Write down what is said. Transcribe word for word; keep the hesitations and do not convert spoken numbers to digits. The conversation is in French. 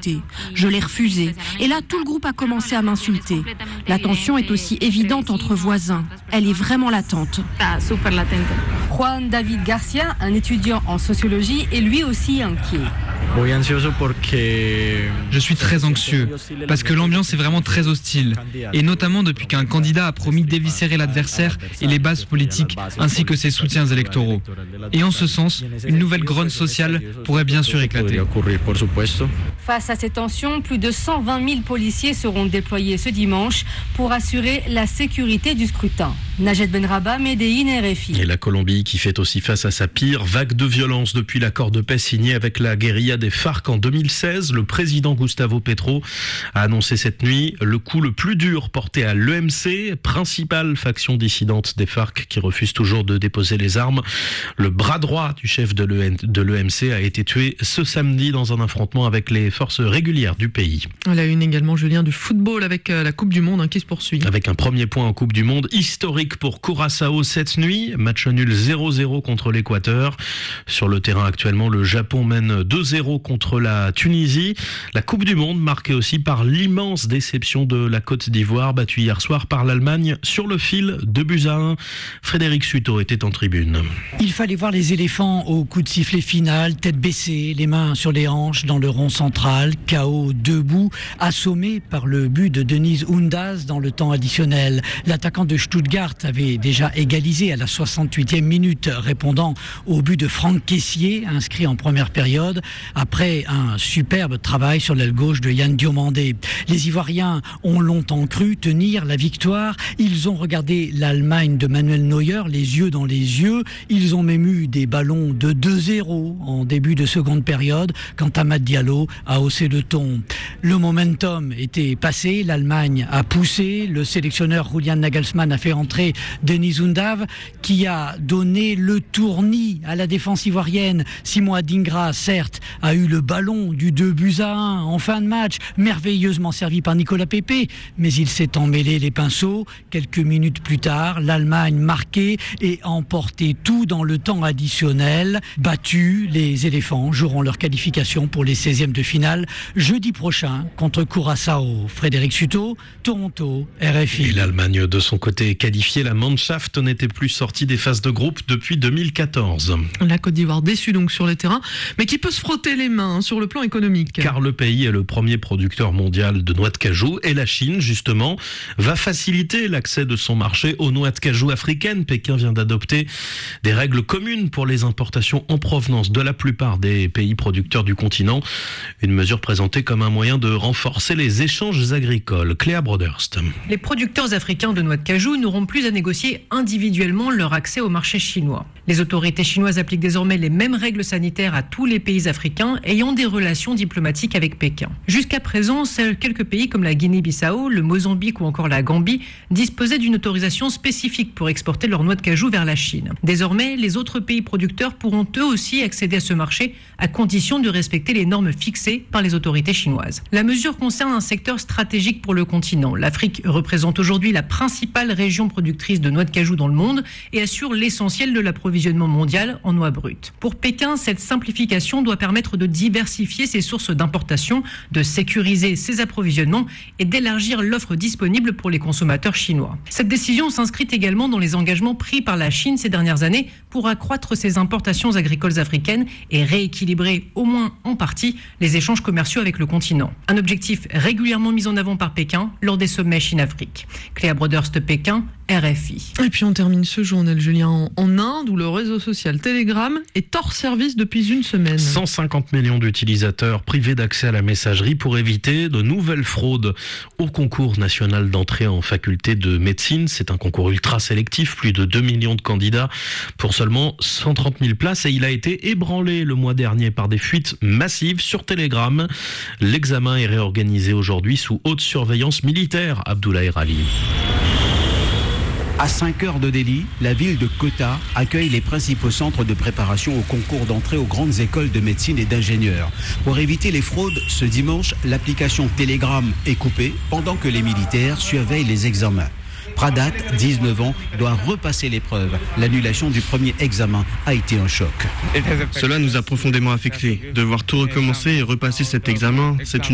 écouté. Je l'ai refusé. Et là, tout le groupe a commencé à m'insulter. La tension est aussi évidente entre voisins. Elle est vraiment latente. Juan David Garcia, un étudiant en sociologie, est lui aussi inquiet. Je suis très anxieux parce que l'ambiance est vraiment très hostile et notamment depuis qu'un candidat a promis d'éviscérer l'adversaire et les bases politiques ainsi que ses soutiens électoraux. Et en ce sens, une nouvelle grogne sociale pourrait bien sûr éclater. Face à ces tensions, plus de cent vingt mille policiers seront déployés ce dimanche pour assurer la sécurité du scrutin. Najed Benraba, Médéine, R F I. Et la Colombie qui fait aussi face à sa pire vague de violence depuis l'accord de paix signé avec la guérilla des FARC en deux mille seize. Le président Gustavo Petro a annoncé cette nuit le coup le plus dur porté à l'E M C, principale faction dissidente des FARC qui refuse toujours de déposer les armes. Le bras droit du chef de l'E M C a été tué ce samedi dans un affrontement avec les forces régulières du pays. À la une également, Julien, du football avec la Coupe du Monde hein, qui se poursuit. Avec un premier point en Coupe du Monde historique pour Curaçao cette nuit. Match nul zéro zéro contre l'Équateur. Sur le terrain actuellement, le Japon mène deux zéro contre la Tunisie. La Coupe du Monde marquée aussi par l'immense déception de la Côte d'Ivoire, battue hier soir par l'Allemagne sur le fil, deux buts à un. Frédéric Suto était en tribune. Il fallait voir les éléphants au coup de sifflet final, tête baissée, les mains sur les hanches dans le rond central, K O debout, assommé par le but de Denise Undaz dans le temps additionnel. L'attaquant de Stuttgart avait déjà égalisé à la soixante-huitième minute, répondant au but de Franck Kessié, inscrit en première période, après un superbe travail sur l'aile gauche de Yann Diomandé. Les Ivoiriens ont longtemps cru tenir la victoire. Ils ont regardé l'Allemagne de Manuel Neuer, les yeux dans les yeux. Ils ont même eu des ballons de deux zéro en début de seconde période, quand Amad Diallo a haussé le ton. Le momentum était passé, l'Allemagne a poussé, le sélectionneur Julian Nagelsmann a fait entrer Denis Undav, qui a donné le tournis à la défense ivoirienne. Simon Adingra, certes, a eu le ballon du deux buts à un en fin de match, merveilleusement servi par Nicolas Pepe, mais il s'est emmêlé les pinceaux. Quelques minutes plus tard, l'Allemagne marquait et emportait tout dans le temps additionnel. Battus, les éléphants joueront leur qualification pour les seizièmes de finale jeudi prochain contre Curaçao. Frédéric Suto, Toronto, R F I. Et l'Allemagne, de son côté, est qualifiée. La Mannschaft n'était plus sortie des phases de groupe depuis deux mille quatorze. La Côte d'Ivoire déçue donc sur les terrains, mais qui peut se frotter les mains hein, sur le plan économique. Car le pays est le premier producteur mondial de noix de cajou et la Chine, justement, va faciliter l'accès de son marché aux noix de cajou africaines. Pékin vient d'adopter des règles communes pour les importations en provenance de la plupart des pays producteurs du continent. Une mesure présentée comme un moyen de renforcer les échanges agricoles. Cléa Broderst. Les producteurs africains de noix de cajou n'auront plus à négocier individuellement leur accès au marché chinois. Les autorités chinoises appliquent désormais les mêmes règles sanitaires à tous les pays africains ayant des relations diplomatiques avec Pékin. Jusqu'à présent, seuls quelques pays comme la Guinée-Bissau, le Mozambique ou encore la Gambie disposaient d'une autorisation spécifique pour exporter leurs noix de cajou vers la Chine. Désormais, les autres pays producteurs pourront eux aussi accéder à ce marché à condition de respecter les normes fixées par les autorités chinoises. La mesure concerne un secteur stratégique pour le continent. L'Afrique représente aujourd'hui la principale région productrice de noix de cajou dans le monde et assure l'essentiel de l'approvisionnement mondial en noix brutes. Pour Pékin, cette simplification doit permettre de diversifier ses sources d'importation, de sécuriser ses approvisionnements et d'élargir l'offre disponible pour les consommateurs chinois. Cette décision s'inscrit également dans les engagements pris par la Chine ces dernières années pour accroître ses importations agricoles africaines et rééquilibrer, au moins en partie, les échanges commerciaux avec le continent. Un objectif régulièrement mis en avant par Pékin lors des sommets Chine-Afrique. Cléa Broderst, Pékin, R F I. Et puis on termine ce journal, Julien, en, en Inde, où le réseau social Telegram est hors service depuis une semaine. cent cinquante millions d'utilisateurs privés d'accès à la messagerie pour éviter de nouvelles fraudes au concours national d'entrée en faculté de médecine. C'est un concours ultra sélectif, plus de deux millions de candidats pour seulement cent trente mille places, et il a été ébranlé le mois dernier par des fuites massives sur Telegram. L'examen est réorganisé aujourd'hui sous haute surveillance militaire. Abdoulaye Rali. À cinq heures de Delhi, la ville de Kota accueille les principaux centres de préparation au concours d'entrée aux grandes écoles de médecine et d'ingénieurs. Pour éviter les fraudes, ce dimanche, l'application Telegram est coupée pendant que les militaires surveillent les examens. Pradat, dix-neuf ans, doit repasser l'épreuve. L'annulation du premier examen a été un choc. Cela nous a profondément affectés. Devoir tout recommencer et repasser cet examen, c'est une